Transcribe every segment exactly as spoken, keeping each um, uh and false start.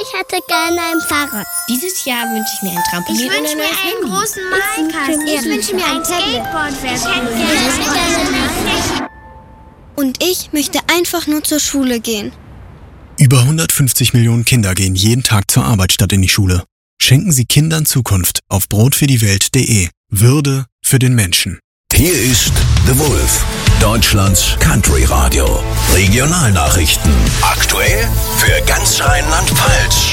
Ich hätte gerne ein Fahrrad. Dieses Jahr wünsche ich mir ein Trampolin. Ich wünsche mir einen großen Malkasten. Ich wünsche mir ein Skateboard. Und ich möchte einfach nur zur Schule gehen. Über hundertfünfzig Millionen Kinder gehen jeden Tag zur Arbeit statt in die Schule. Schenken Sie Kindern Zukunft auf brotfürdiewelt punkt de. Würde für den Menschen. Hier ist The Wolf, Deutschlands Country-Radio. Regionalnachrichten. Aktuell für ganz Rheinland-Pfalz.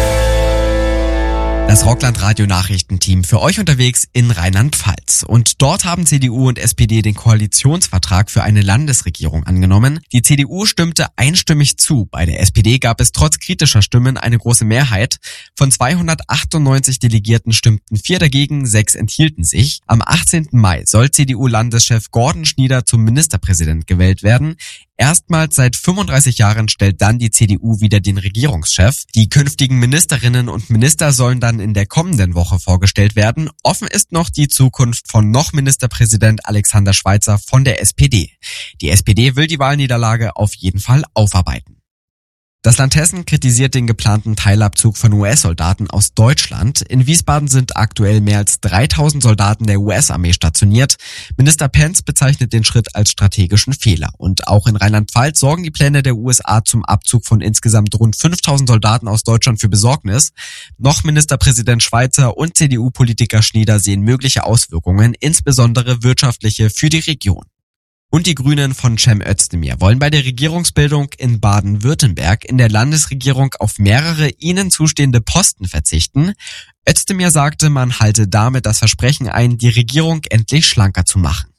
Das Rockland-Radio-Nachrichtenteam für euch unterwegs in Rheinland-Pfalz. Und dort haben C D U und S P D den Koalitionsvertrag für eine Landesregierung angenommen. Die C D U stimmte einstimmig zu. Bei der S P D gab es trotz kritischer Stimmen eine große Mehrheit. Von zweihundertachtundneunzig Delegierten stimmten vier dagegen, sechs enthielten sich. Am achtzehnten Mai soll C D U-Landeschef Gordon Schnieder zum Ministerpräsident gewählt werden. Erstmals seit fünfunddreißig Jahren stellt dann die C D U wieder den Regierungschef. Die künftigen Ministerinnen und Minister sollen dann in der kommenden Woche vorgestellt werden. Offen ist noch die Zukunft von noch Ministerpräsident Alexander Schweitzer von der S P D. Die S P D will die Wahlniederlage auf jeden Fall aufarbeiten. Das Land Hessen kritisiert den geplanten Teilabzug von U S-Soldaten aus Deutschland. In Wiesbaden sind aktuell mehr als dreitausend Soldaten der U S-Armee stationiert. Minister Pence bezeichnet den Schritt als strategischen Fehler. Und auch in Rheinland-Pfalz sorgen die Pläne der U S A zum Abzug von insgesamt rund fünftausend Soldaten aus Deutschland für Besorgnis. Noch Ministerpräsident Schweitzer und C D U-Politiker Schnieder sehen mögliche Auswirkungen, insbesondere wirtschaftliche, für die Region. Und die Grünen von Cem Özdemir wollen bei der Regierungsbildung in Baden-Württemberg in der Landesregierung auf mehrere ihnen zustehende Posten verzichten. Özdemir sagte, man halte damit das Versprechen ein, die Regierung endlich schlanker zu machen.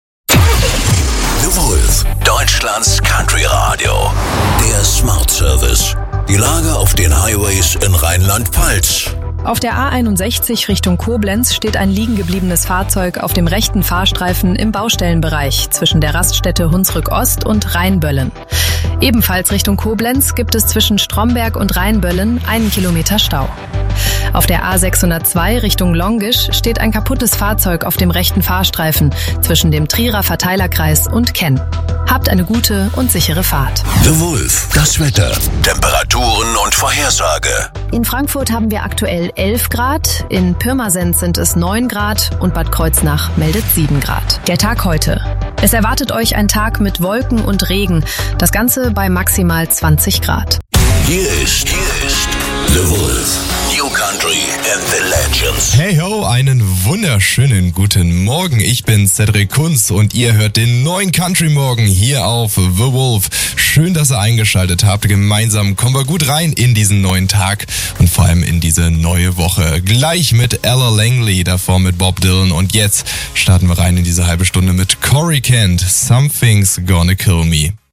The Wolf, Deutschlands Country Radio. Der Smart Service. Die Lage auf den Highways in Rheinland-Pfalz. Auf der A einundsechzig Richtung Koblenz steht ein liegengebliebenes Fahrzeug auf dem rechten Fahrstreifen im Baustellenbereich zwischen der Raststätte Hunsrück Ost und Rheinböllen. Ebenfalls Richtung Koblenz gibt es zwischen Stromberg und Rheinböllen einen Kilometer Stau. Auf der A sechshundertzwei Richtung Longisch steht ein kaputtes Fahrzeug auf dem rechten Fahrstreifen zwischen dem Trierer Verteilerkreis und Kenn. Habt eine gute und sichere Fahrt. The Wolf, das Wetter, Temperaturen und Vorhersage. In Frankfurt haben wir aktuell elf Grad, in Pirmasens sind es neun Grad und Bad Kreuznach meldet sieben Grad. Der Tag heute. Es erwartet euch ein Tag mit Wolken und Regen, das Ganze bei maximal zwanzig Grad. Hier ist, hier ist The Wolf, New Country and the Legends. Hey ho, einen wunderschönen guten Morgen. Ich bin Cedric Kunz und ihr hört den neuen Country Morgen hier auf The Wolf. Schön, dass ihr eingeschaltet habt. Gemeinsam kommen wir gut rein in diesen neuen Tag und vor allem in diese neue Woche. Gleich mit Ella Langley, davor mit Bob Dylan und jetzt starten wir rein in diese halbe Stunde mit Corey Kent. Something's Gonna Kill Me.